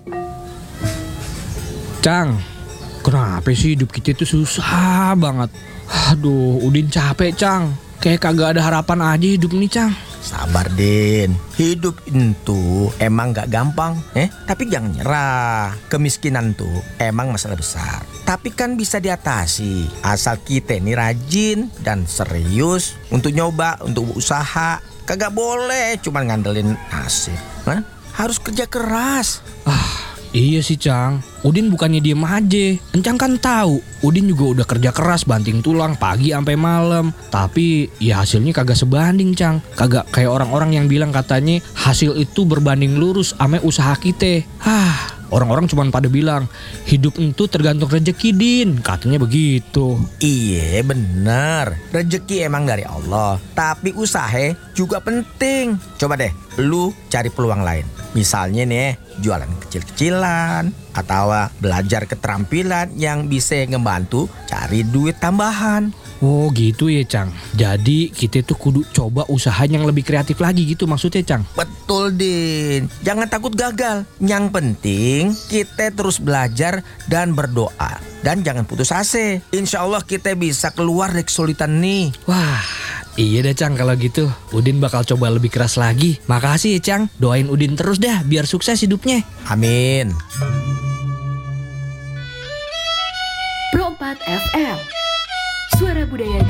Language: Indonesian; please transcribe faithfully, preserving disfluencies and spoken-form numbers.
Cang, kenapa sih hidup kita itu susah banget? Aduh, Udin capek, Cang. Kayak kagak ada harapan aja hidup nih, Cang. Sabar, Din. Hidup itu emang gak gampang, eh? Tapi jangan nyerah. Kemiskinan tuh emang masalah besar. Tapi kan bisa diatasi. Asal kita ini rajin dan serius untuk nyoba, untuk usaha. Kagak boleh cuma ngandelin nasib. Hah? Harus kerja keras. Ah, iya sih, Cang. Udin bukannya diem aja. Encang kan tahu, Udin juga udah kerja keras banting tulang pagi sampai malam. Tapi ya hasilnya kagak sebanding, Cang. Kagak kayak orang-orang yang bilang katanya hasil itu berbanding lurus ame usaha kita. Hah, orang-orang cuma pada bilang hidup itu tergantung rezeki, Din. Katanya begitu. Iya bener, rezeki emang dari Allah. Tapi usaha juga penting. Coba deh, lu cari peluang lain. Misalnya nih, jualan kecil-kecilan atau belajar keterampilan yang bisa ngebantu cari duit tambahan. Oh gitu ya, Cang. Jadi kita tuh kudu coba usaha yang lebih kreatif lagi gitu maksudnya, Cang. Betul, Din. Jangan takut gagal. Yang penting kita terus belajar dan berdoa. Dan jangan putus asa. Insya Allah kita bisa keluar dari kesulitan nih. Wah, iya deh, Cang, kalau gitu Udin bakal coba lebih keras lagi. Makasih ya, Cang. Doain Udin terus dah biar sukses hidupnya. Amin. Pro empat F M, suara budaya